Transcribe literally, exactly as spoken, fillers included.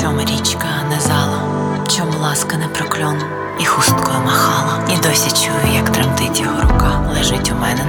Чом річка не зала, чом ласка не прокльон, і хусткою махала, і досі чую, як тремтить його рука. Лежить у мене